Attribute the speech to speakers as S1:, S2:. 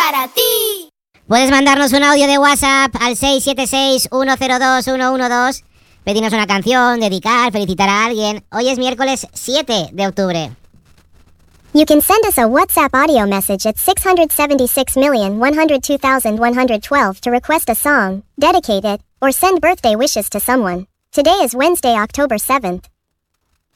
S1: para ti.
S2: Puedes mandarnos un audio de WhatsApp al 676-102-112, pedirnos una canción, dedicar, felicitar a alguien. Hoy es miércoles 7 de octubre.
S3: You can send us a WhatsApp audio message at 676,102,112 to request a song, dedicate it, or send birthday wishes to someone. Today is Wednesday, October 7th.